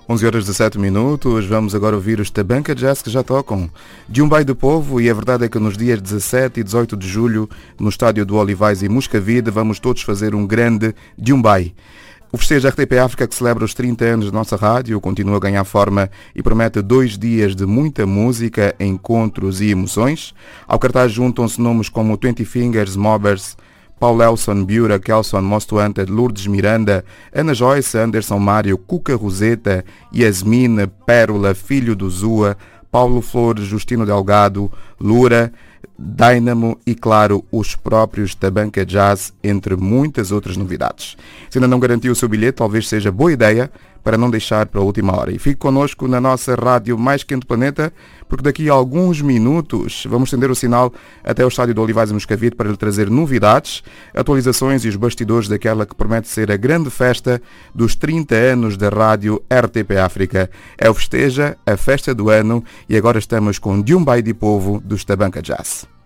11 horas e 17 minutos, vamos agora ouvir os Tabanca Jazz que já tocam. Diumbai do Povo, e a verdade é que nos dias 17 e 18 de julho, no estádio do Olivais e Moscavide, vamos todos fazer um grande Diumbai. O festejo RTP África, que celebra os 30 anos da nossa rádio, continua a ganhar forma e promete 2 dias de muita música, encontros e emoções. Ao cartaz juntam-se nomes como 20 Fingers, Mobbers, Paul Elson, Biura, Kelson, Most Wanted, Lourdes Miranda, Ana Joyce, Anderson Mário, Cuca Roseta, Yasmine, Pérola, Filho do Zua, Paulo Flores, Justino Delgado, Lura, Dynamo e, claro, os próprios Tabanca Jazz, entre muitas outras novidades. Se ainda não garantiu o seu bilhete, talvez seja boa ideia para não deixar para a última hora. E fique connosco na nossa rádio mais quente do planeta, porque daqui a alguns minutos vamos estender o sinal até o estádio do Olivais e Moscavide para lhe trazer novidades, atualizações e os bastidores daquela que promete ser a grande festa dos 30 anos da rádio RTP África. É o Festeja, a festa do ano, e agora estamos com Diumbai de Povo dos Tabanca Jazz.